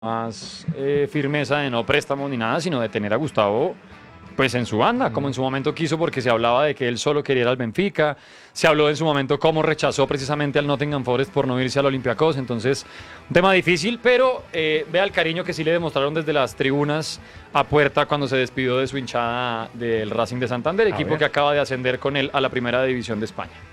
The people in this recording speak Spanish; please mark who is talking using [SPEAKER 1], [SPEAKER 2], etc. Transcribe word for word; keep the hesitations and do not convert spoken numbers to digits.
[SPEAKER 1] más eh, firmeza de no préstamos ni nada, sino de tener a Gustavo pues en su banda, como en su momento quiso, porque se hablaba de que él solo quería ir al Benfica, se habló en su momento cómo rechazó precisamente al Nottingham Forest por no irse al Olympiacos. Entonces un tema difícil, pero eh, vea el cariño que sí le demostraron desde las tribunas a puerta cuando se despidió de su hinchada del Racing de Santander, equipo que acaba de ascender con él a la primera división de España.